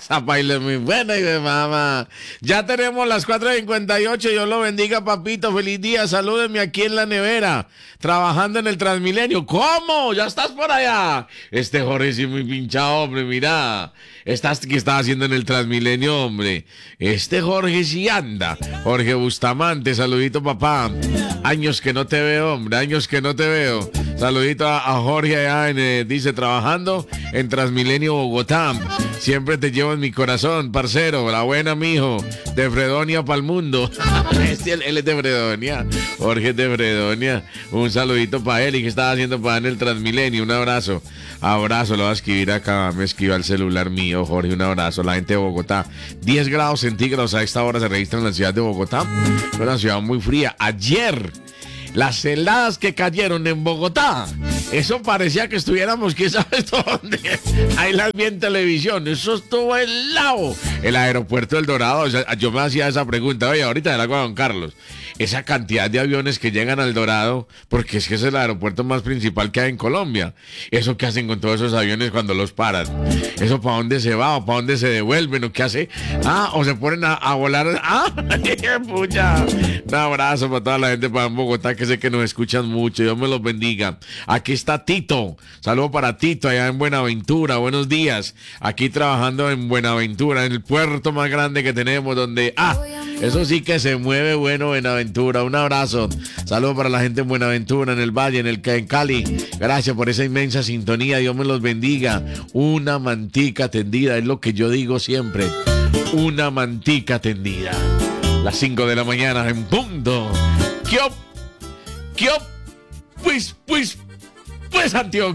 Esa baila es muy buena y de mamá. Ya tenemos las 4:58. Dios lo bendiga, papito. Feliz día. Salúdenme aquí en la nevera. Trabajando en el Transmilenio. ¿Cómo? ¿Ya estás por allá? Este Jorge sí muy pinchado, hombre. Mira. ¿Qué estás haciendo en el Transmilenio, hombre? Este Jorge sí anda. Jorge Bustamante. Saludito, papá. Años que no te veo, hombre. Años que no te veo. Saludito a Jorge allá dice, trabajando en Transmilenio Bogotá. Siempre te llevo en mi corazón, parcero. La buena, mijo. De Fredonia pa'l mundo. Él es de Fredonia. Jorge es de Fredonia. Un saludito para él. ¿Y qué estaba haciendo para en el Transmilenio? Un abrazo. Abrazo, lo voy a escribir acá. Me escribió al celular mío, Jorge. Un abrazo. La gente de Bogotá. 10 grados centígrados a esta hora se registra en la ciudad de Bogotá. Es una ciudad muy fría. Ayer, las heladas que cayeron en Bogotá, eso parecía que estuviéramos, ¿quién sabe dónde? Ahí las vi en televisión, eso estuvo helado. El aeropuerto del Dorado, o sea, yo me hacía esa pregunta, oye, ahorita le hago a don Carlos, esa cantidad de aviones que llegan al Dorado, porque es que es el aeropuerto más principal que hay en Colombia. ¿Eso qué hacen con todos esos aviones cuando los paran? ¿Eso para dónde se va o para dónde se devuelven o qué hace? O se ponen a volar. Pucha. Un abrazo para toda la gente para Bogotá, que sé que nos escuchan mucho. Dios me los bendiga. Aquí está Tito. Saludo para Tito allá en Buenaventura. Buenos días. Aquí trabajando en Buenaventura, en el puerto más grande que tenemos, donde eso sí que se mueve bueno Buenaventura. Un abrazo. Saludo para la gente en Buenaventura, en el Valle, en Cali. Gracias por esa inmensa sintonía. Dios me los bendiga. Una mantica tendida es lo que yo digo siempre. Una mantica tendida. Las 5 de la mañana en punto. ¿Qué? Pues, Antioquia.